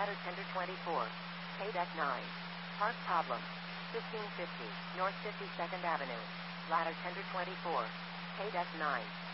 Ladder tender 24. KDEC 9. Park problem. 1550 North 52nd Avenue. Ladder tender 24. KDEC 9.